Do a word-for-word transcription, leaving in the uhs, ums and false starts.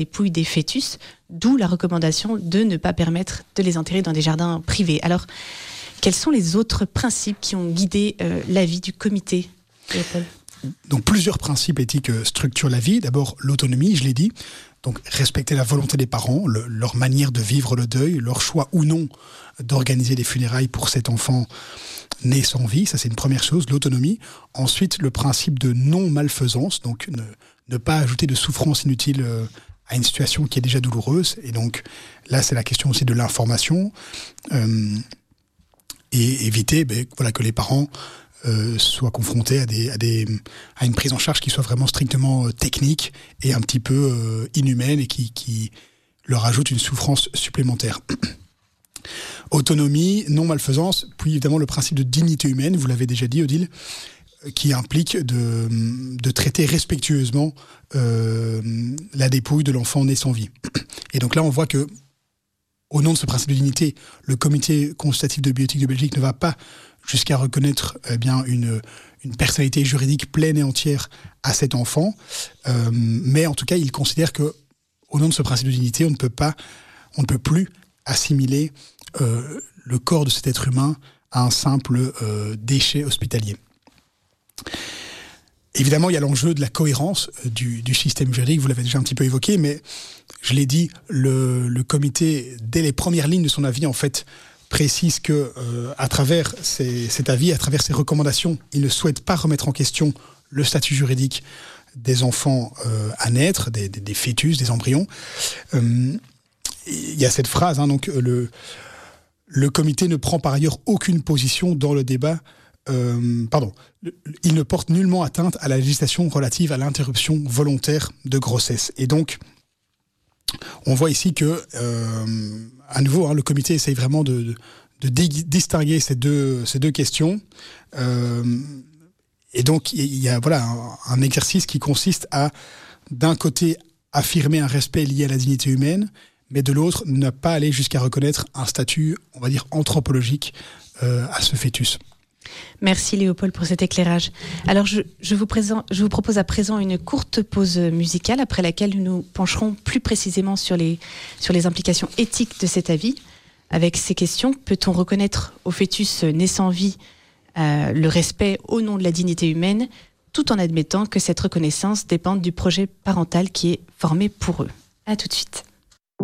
dépouilles des fœtus, d'où la recommandation de ne pas permettre de les enterrer dans des jardins privés. Alors, quels sont les autres principes qui ont guidé euh, l'avis du comité, Léopold ? Donc plusieurs principes éthiques structurent la vie. D'abord l'autonomie, je l'ai dit. Donc respecter la volonté des parents, le, leur manière de vivre le deuil, leur choix ou non d'organiser des funérailles pour cet enfant né sans vie. Ça c'est une première chose, l'autonomie. Ensuite le principe de non-malfaisance, donc ne, ne pas ajouter de souffrance inutile euh, à une situation qui est déjà douloureuse. Et donc là c'est la question aussi de l'information. Euh, et éviter ben, voilà, que les parents Euh, soient confrontés à, des, à, des, à une prise en charge qui soit vraiment strictement euh, technique et un petit peu euh, inhumaine et qui, qui leur ajoute une souffrance supplémentaire. Autonomie, non-malfaisance, puis évidemment le principe de dignité humaine, vous l'avez déjà dit Odile, qui implique de, de traiter respectueusement euh, la dépouille de l'enfant né sans vie. Et donc là on voit que au nom de ce principe de dignité, le comité consultatif de bioéthique de Belgique ne va pas jusqu'à reconnaître eh bien, une, une personnalité juridique pleine et entière à cet enfant. Euh, mais en tout cas, il considère qu'au nom de ce principe de dignité, on ne peut pas, on ne peut plus assimiler euh, le corps de cet être humain à un simple euh, déchet hospitalier. Évidemment, il y a l'enjeu de la cohérence du, du système juridique, vous l'avez déjà un petit peu évoqué, mais je l'ai dit, le, le comité, dès les premières lignes de son avis, en fait, précise que euh, à travers ces, cet avis, à travers ces recommandations, il ne souhaite pas remettre en question le statut juridique des enfants euh, à naître, des, des, des fœtus, des embryons. Euh, il y a cette phrase, hein, donc le, le comité ne prend par ailleurs aucune position dans le débat. Euh, pardon, il ne porte nullement atteinte à la législation relative à l'interruption volontaire de grossesse. Et donc, on voit ici que, euh, à nouveau, hein, le comité essaye vraiment de, de, de dé- distinguer ces deux, ces deux questions. Euh, et donc, il y a voilà, un, un exercice qui consiste à, d'un côté, affirmer un respect lié à la dignité humaine, mais de l'autre, ne pas aller jusqu'à reconnaître un statut, on va dire, anthropologique euh, à ce fœtus. Merci Léopold pour cet éclairage. Alors je, je, vous présente, je vous propose à présent une courte pause musicale après laquelle nous nous pencherons plus précisément sur les, sur les implications éthiques de cet avis. Avec ces questions, peut-on reconnaître au fœtus né sans vie euh, le respect au nom de la dignité humaine, tout en admettant que cette reconnaissance dépende du projet parental qui est formé pour eux. À tout de suite.